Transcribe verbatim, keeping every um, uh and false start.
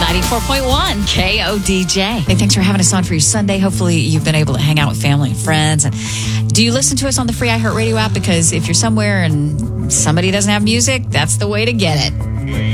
ninety-four point one K O D J. Hey, thanks for having us on for your Sunday. Hopefully you've been able to hang out with family and friends. And do you listen to us on the free iHeartRadio app? Because if you're somewhere and somebody doesn't have music, that's the way to get it.